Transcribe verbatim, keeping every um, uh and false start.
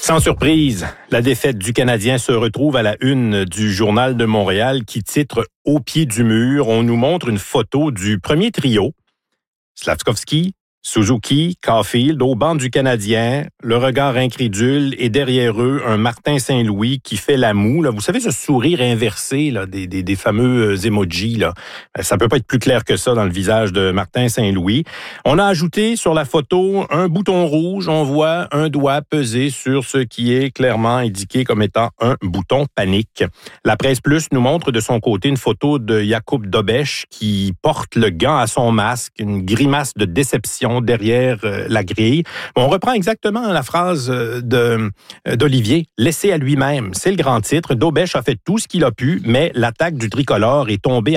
Sans surprise, la défaite du Canadien se retrouve à la une du Journal de Montréal qui titre « Au pied du mur ». On nous montre une photo du premier trio, Slafkovský, Suzuki, Caulfield, au banc du Canadien, le regard incrédule et derrière eux, un Martin Saint-Louis qui fait la moue. Là. Vous savez, ce sourire inversé là, des, des, des fameux emojis, là. Ça peut pas être plus clair que ça dans le visage de Martin Saint-Louis. On a ajouté sur la photo un bouton rouge. On voit un doigt peser sur ce qui est clairement indiqué comme étant un bouton panique. La Presse Plus nous montre de son côté une photo de Jakub Dobeš qui porte le gant à son masque, une grimace de déception derrière euh, la grille. On reprend exactement la phrase de euh, d'Olivier, laissé à lui-même. C'est le grand titre. Dobeš a fait tout ce qu'il a pu, mais l'attaque du tricolore est tombée